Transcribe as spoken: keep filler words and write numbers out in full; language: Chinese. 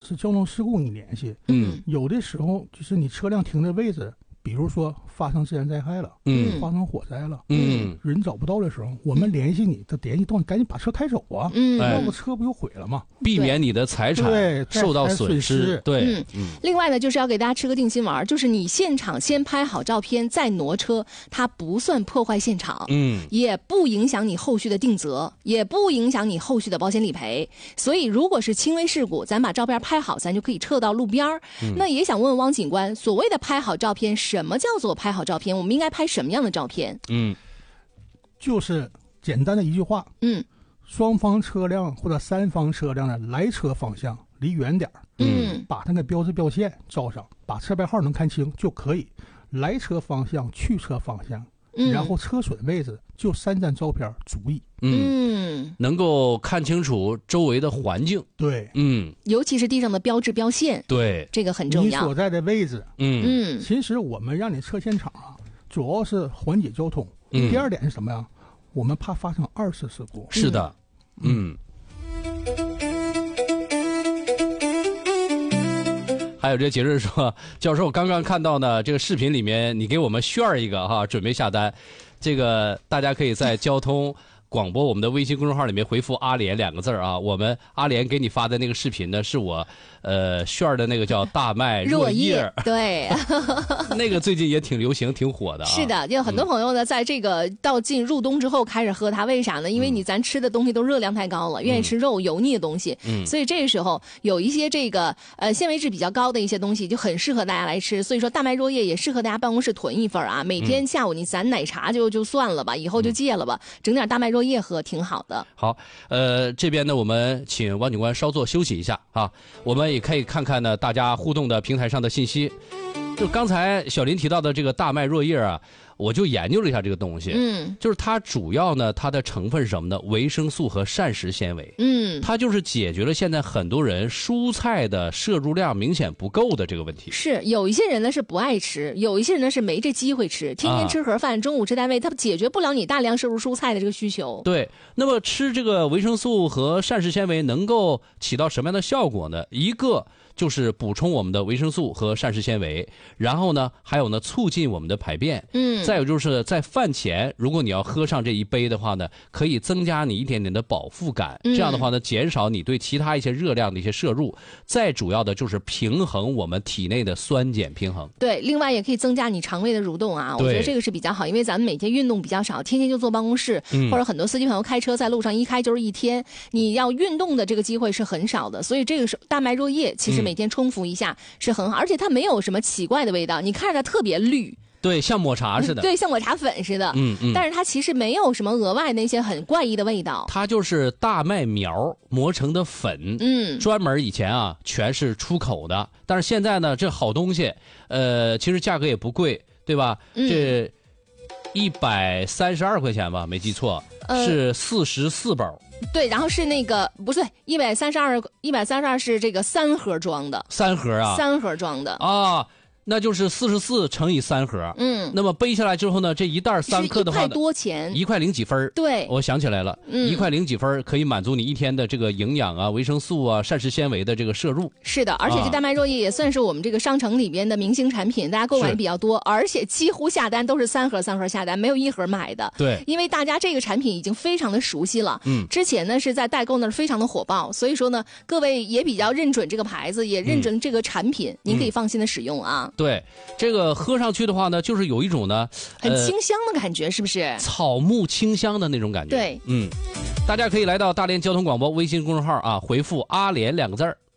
是交通事故你联系， 嗯， 有的时候就是你车辆停的位置，比如说发生自然灾害了， 嗯， 发生火灾了， 嗯， 人找不到的时候，我们联系你，这联系到你赶紧把车开走啊， 嗯， 要不车不就毁了吗？ 避免你的财产受到损失。对， 嗯，另外呢，就是要给大家吃个定心丸，就是你现场先拍好照片再挪车，它不算破坏现场， 嗯， 也不影响你后续的定责，也不影响你后续的保险理赔。所以如果是轻微事故，咱把照片拍好，咱就可以撤到路边儿。嗯、那也想问问汪警官，所谓的拍好照片，什么叫做拍好照片？我们应该拍什么样的照片？ 嗯， 就是简单的一句话， 嗯， 双方车辆或者三方车辆的来车方向离远点， 嗯， 把它的标志标线照上，把车牌号能看清就可以。来车方向、去车方向， 嗯、 然后车损位置就三张照片足以。 嗯，能够看清楚周围的环境。 对， 嗯，尤其是地上的标志标线， 对， 这个很重要。 你所在的位置， 嗯嗯， 其实我们让你测现场啊，主要是缓解交通。 嗯、 第二点是什么呀？我们怕发生二次事故。 是的，嗯。还有这杰瑞说，教授刚刚看到呢，这个视频里面你给我们炫一个哈，准备下单，这个大家可以在交通广播我们的微信公众号里面回复阿联两个字啊，我们阿联给你发的那个视频呢，是我呃炫的那个叫大麦若叶， 对， 那个最近也挺流行挺火的啊。 是的，就很多朋友呢，在这个到进入冬之后开始喝它，为啥呢？因为你咱吃的东西都热量太高了，愿意吃肉油腻的东西， 嗯， 所以这个时候有一些这个呃纤维质比较高的一些东西就很适合大家来吃，所以说大麦若叶也适合大家办公室囤一份啊，每天下午你攒奶茶就就算了吧，以后就戒了吧，整点大麦若叶喝挺好的。 好，呃，这边呢，我们请汪警官稍作休息一下啊，我们也可以看看呢大家互动的平台上的信息。就刚才小林提到的这个大麦若叶啊，我就研究了一下这个东西， 嗯， 就是它主要呢，它的成分是什么呢？维生素和膳食纤维， 嗯， 它就是解决了现在很多人蔬菜的摄入量明显不够的这个问题。 是有一些人呢是不爱吃，有一些人呢是没这机会吃，天天吃盒饭，啊、中午吃单位，它解决不了你大量摄入蔬菜的这个需求。 对，那么吃这个维生素和膳食纤维能够起到什么样的效果呢？一个就是补充我们的维生素和膳食纤维，然后呢，还有呢，促进我们的排便。 嗯， 再有就是在饭前，如果你要喝上这一杯的话呢，可以增加你一点点的饱腹感。 嗯、 这样的话呢，减少你对其他一些热量的一些摄入。再主要的就是平衡我们体内的酸碱平衡。 对，另外也可以增加你肠胃的蠕动啊，我觉得这个是比较好，因为咱们每天运动比较少，天天就坐办公室， 嗯、 或者很多司机朋友开车在路上一开就是一天，你要运动的这个机会是很少的，所以这个是大麦若叶，其实每天冲服一下是很好，而且它没有什么奇怪的味道，你看着它特别绿。 对，像抹茶似的。 对，像抹茶粉似的。 嗯嗯。 但是它其实没有什么额外的一些很怪异的味道。 它就是大麦苗磨成的粉。 嗯。 专门以前啊全是出口的，但是现在呢，这好东西，呃，其实价格也不贵，对吧？ 嗯。 这一百三十二块钱吧，没记错， 呃、 是四十四包。 对，然后是那个不对，一百三十二，一百三十二是这个三盒装的。 三盒啊。 三盒装的啊。那就是四十四乘以三盒， 嗯， 那么背下来之后呢，这一袋三克的话， 一块多钱， 一块零几分。 对， 我想起来了， 嗯， 一块零几分可以满足你一天的这个营养啊、维生素啊、膳食纤维的这个摄入。 是的，而且这大麦若叶也算是我们这个商城里边的明星产品，大家购买比较多，而且几乎下单都是三盒三盒下单，没有一盒买的。 对， 因为大家这个产品已经非常的熟悉了， 嗯， 之前呢是在代购那儿非常的火爆，所以说呢，各位也比较认准这个牌子，也认准这个产品，嗯、您可以放心的使用啊。 对，这个。喝上去的话呢，就是有一种呢， 很清香的感觉，呃、是不是？ 草木清香的那种感觉。 对， 嗯，大家可以来到大连交通广播微信公众号啊，回复“阿联”两个字儿。